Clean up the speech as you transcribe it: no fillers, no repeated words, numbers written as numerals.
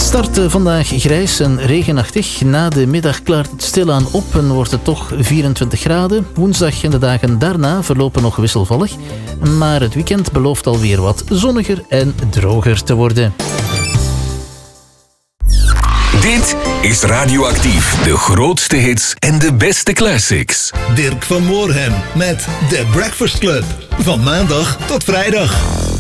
Start vandaag grijs en regenachtig. Na de middag klaart het stilaan op en wordt het toch 24 graden. Woensdag en de dagen daarna verlopen nog wisselvallig. Maar het weekend belooft alweer wat zonniger en droger te worden. Dit is Radioactief. De grootste hits en de beste classics. Dirk van Moorhem met The Breakfast Club. Van maandag tot vrijdag.